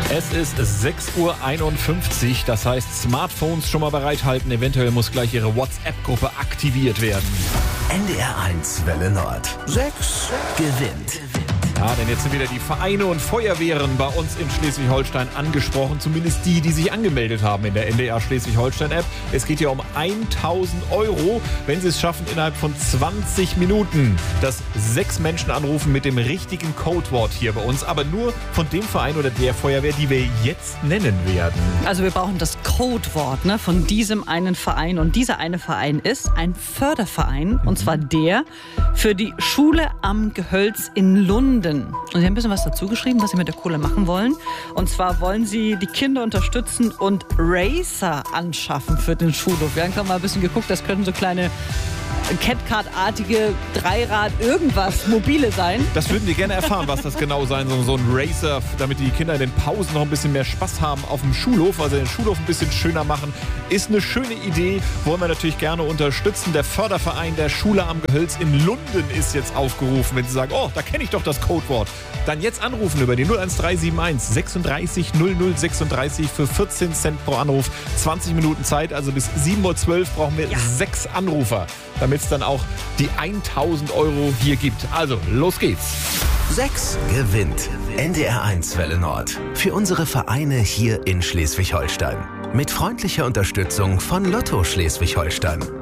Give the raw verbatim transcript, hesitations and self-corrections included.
Es ist sechs Uhr einundfünfzig, das heißt Smartphones schon mal bereithalten. Eventuell muss gleich Ihre WhatsApp-Gruppe aktiviert werden. N D R eins Welle Nord. sechs gewinnt. Ja, denn jetzt sind wieder die Vereine und Feuerwehren bei uns in Schleswig-Holstein angesprochen. Zumindest die, die sich angemeldet haben in der N D R Schleswig-Holstein-App. Es geht ja um tausend Euro, wenn Sie es schaffen, innerhalb von zwanzig Minuten, dass sechs Menschen anrufen mit dem richtigen Codewort hier bei uns. Aber nur von dem Verein oder der Feuerwehr, die wir jetzt nennen werden. Also wir brauchen das Codewort, ne, von diesem einen Verein. Und dieser eine Verein ist ein Förderverein. Und zwar der für die Schule am Gehölz in Lunden. Und Sie haben ein bisschen was dazu geschrieben, was Sie mit der Kohle machen wollen. Und zwar wollen Sie die Kinder unterstützen und Racer anschaffen für den Schulhof. Wir haben mal ein bisschen geguckt, das könnten so kleine Catcard-artige Dreirad irgendwas mobile sein. Das würden wir gerne erfahren, was das genau sein soll. So ein Racer, damit die Kinder in den Pausen noch ein bisschen mehr Spaß haben auf dem Schulhof, also den Schulhof ein bisschen schöner machen. Ist eine schöne Idee, wollen wir natürlich gerne unterstützen. Der Förderverein der Schule am Gehölz in Lunden ist jetzt aufgerufen. Wenn Sie sagen, oh, da kenne ich doch das Codewort. Dann jetzt anrufen über die null eins drei sieben eins sechsunddreißig null null sechsunddreißig für vierzehn Cent pro Anruf. zwanzig Minuten Zeit, also bis sieben Uhr zwölf brauchen wir ja. sechs Anrufer, damit es dann auch die tausend Euro hier gibt. Also, los geht's. sechs gewinnt. N D R eins Welle Nord. Für unsere Vereine hier in Schleswig-Holstein. Mit freundlicher Unterstützung von Lotto Schleswig-Holstein.